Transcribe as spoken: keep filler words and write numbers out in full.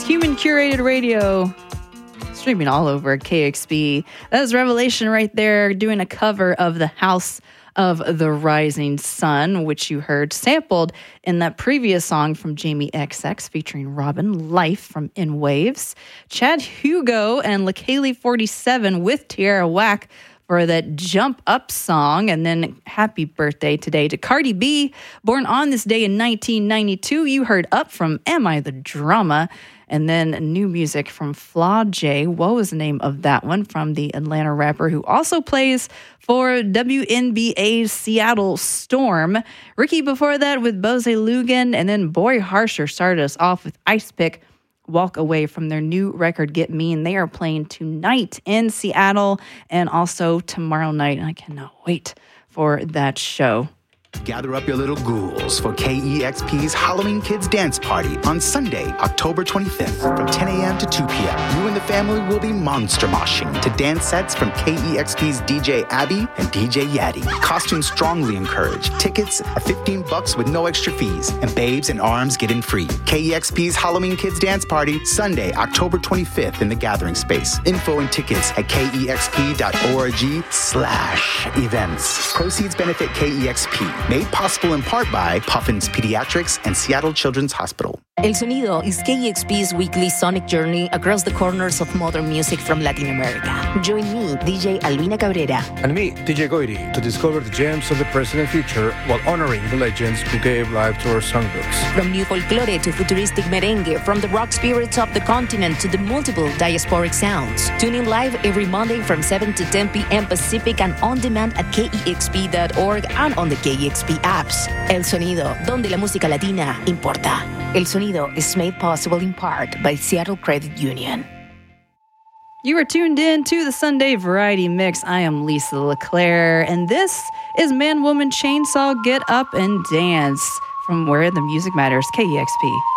Human Curated Radio, streaming all over K X P. That was Revelation right there, doing a cover of The House of the Rising Sun, which you heard sampled in that previous song from Jamie X X featuring Robin, Life from In Waves. Chad Hugo and LaKaylee forty-seven with Tierra Whack for that Jump Up song. And then happy birthday today to Cardi B, born on this day in nineteen ninety-two. You heard Up from Am I the Drama? And then new music from Flaw J. What was the name of that one? From the Atlanta rapper who also plays for W N B A's Seattle Storm. Ricky before that with Bose Lugan. And then Boy Harsher started us off with Ice Pick, Walk Away, from their new record, Get Mean. They are playing tonight in Seattle and also tomorrow night. And I cannot wait for that show. Gather up your little ghouls for K E X P's Halloween Kids Dance Party on Sunday, October twenty-fifth from ten a.m. to two p.m. You and the family will be monster moshing to dance sets from K E X P's D J Abby and D J Yaddy. Costumes strongly encouraged. Tickets are fifteen bucks with no extra fees, and babes and arms get in free. K E X P's Halloween Kids Dance Party, Sunday, October twenty-fifth in the Gathering Space. Info and tickets at kexp.org slash events. Proceeds benefit K E X P. Made possible in part by Puffins Pediatrics and Seattle Children's Hospital. El Sonido is K E X P's weekly sonic journey across the corners of modern music from Latin America. Join me, D J Albina Cabrera. And me, D J Goiri, to discover the gems of the present and future while honoring the legends who gave life to our songbooks. From new folklore to futuristic merengue, from the rock spirits of the continent to the multiple diasporic sounds. Tune in live every Monday from seven to ten p.m. Pacific and on demand at K E X P dot org and on the K E X P apps. El Sonido, donde la música latina importa. El Sonido is made possible in part by Seattle Credit Union. You are tuned in to the Sunday Variety Mix. I am Lisa LeClaire, and this is Man, Woman, Chainsaw, Get Up and Dance from Where the Music Matters, K E X P.